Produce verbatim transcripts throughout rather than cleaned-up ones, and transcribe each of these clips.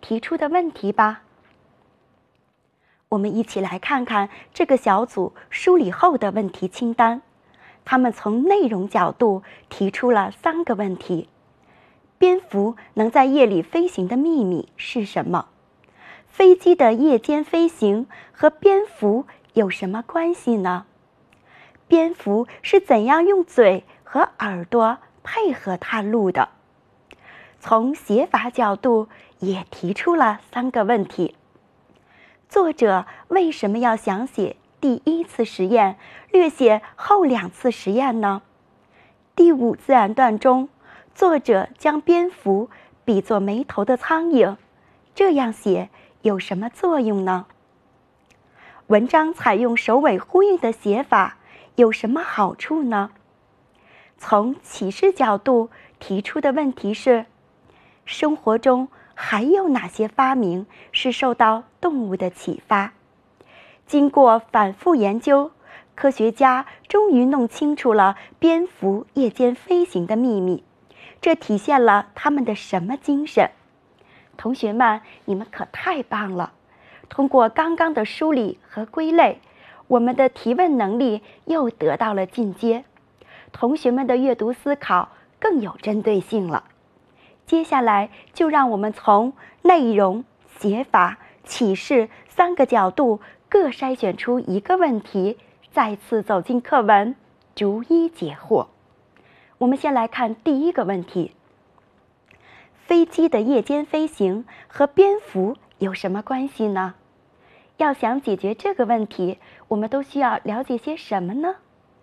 提出的问题吧。我们一起来看看这个小组梳理后的问题清单。他们从内容角度提出了三个问题：蝙蝠能在夜里飞行的秘密是什么？飞机的夜间飞行和蝙蝠有什么关系呢？蝙蝠是怎样用嘴和耳朵配合探路的？从写法角度也提出了三个问题。作者为什么要详写第一次实验，略写后两次实验呢？第五自然段中，作者将蝙蝠比作没头的苍蝇，这样写有什么作用呢？文章采用首尾呼应的写法有什么好处呢？从启示角度提出的问题是：生活中还有哪些发明是受到动物的启发？经过反复研究，科学家终于弄清楚了蝙蝠夜间飞行的秘密，这体现了他们的什么精神？同学们，你们可太棒了！通过刚刚的梳理和归类，我们的提问能力又得到了进阶，同学们的阅读思考更有针对性了。接下来就让我们从内容、写法、启示三个角度各筛选出一个问题，再次走进课文，逐一解惑。我们先来看第一个问题：飞机的夜间飞行和蝙蝠有什么关系呢？要想解决这个问题，我们都需要了解些什么呢？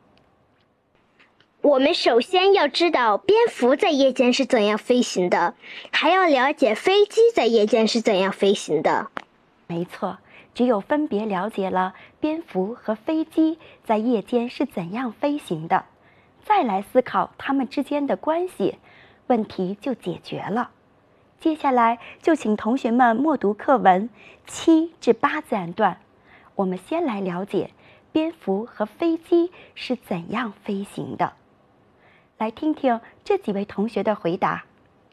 我们首先要知道蝙蝠在夜间是怎样飞行的，还要了解飞机在夜间是怎样飞行的。 没错，只有分别了解了蝙蝠和飞机在夜间是怎样飞行的，再来思考它们之间的关系，问题就解决了。接下来就请同学们默读课文七至八自然段。我们先来了解蝙蝠和飞机是怎样飞行的。来听听这几位同学的回答。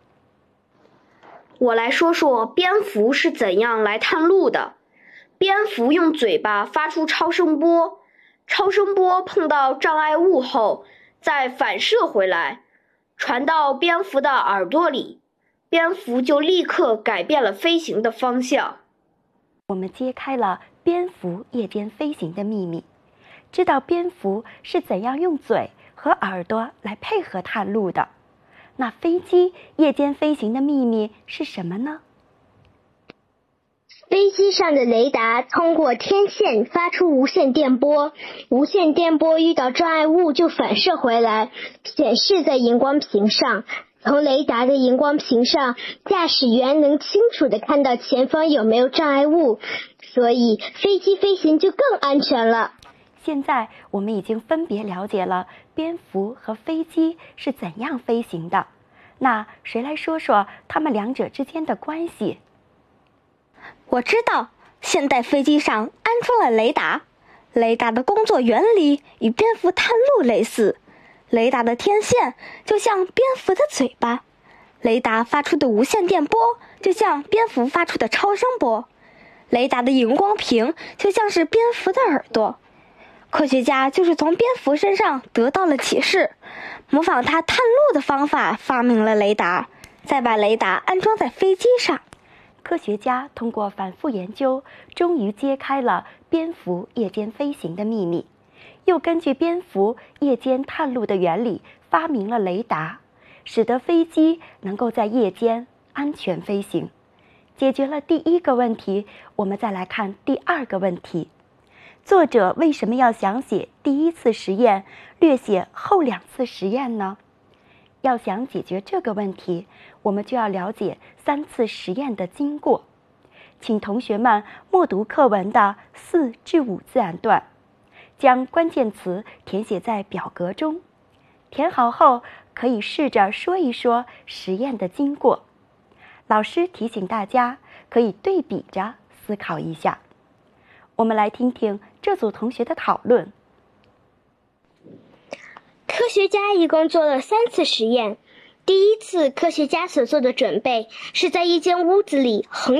我来说说蝙蝠是怎样来探路的。蝙蝠用嘴巴发出超声波，超声波碰到障碍物后再反射回来，传到蝙蝠的耳朵里，蝙蝠就立刻改变了飞行的方向。 我们揭开了蝙蝠夜间飞行的秘密，知道蝙蝠是怎样用嘴和耳朵来配合探路的。那飞机夜间飞行的秘密是什么呢？ 飞机上的雷达通过天线发出无线电波，无线电波遇到障碍物就反射回来，显示在荧光屏上。从雷达的荧光屏上，驾驶员能清楚地看到前方有没有障碍物，所以飞机飞行就更安全了。 现在我们已经分别了解了蝙蝠和飞机是怎样飞行的，那谁来说说它们两者之间的关系？ 我知道，现代飞机上安装了雷达，雷达的工作原理与蝙蝠探路类似。雷达的天线就像蝙蝠的嘴巴，雷达发出的无线电波就像蝙蝠发出的超声波，雷达的荧光屏就像是蝙蝠的耳朵。科学家就是从蝙蝠身上得到了启示，模仿它探路的方法发明了雷达，再把雷达安装在飞机上。 科学家通过反复研究，终于揭开了蝙蝠夜间飞行的秘密，又根据蝙蝠夜间探路的原理发明了雷达，使得飞机能够在夜间安全飞行。解决了第一个问题，我们再来看第二个问题。作者为什么要详写第一次实验，略写后两次实验呢？要想解决这个问题，我们就要了解三次实验的经过。请同学们默读课文的四至五自然段，将关键词填写在表格中。填好后，可以试着说一说实验的经过。老师提醒大家，可以对比着思考一下。我们来听听这组同学的讨论。 科学家一共做了三次实验。第一次，科学家所做的准备是在一间屋子里横